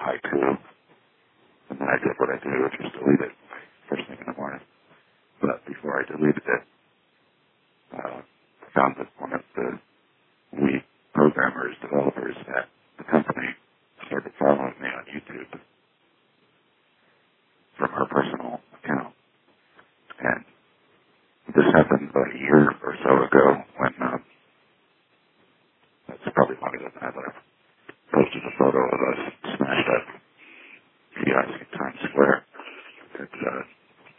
haiku, and then I did what I do, which is delete it first thing in the morning. But before I deleted it, I found that one of the lead programmers, developers at the company started following me on YouTube from her personal account. And this happened about a year or so ago when, that's probably longer than that, but I posted a photo of us smashed up kiosk in Times Square.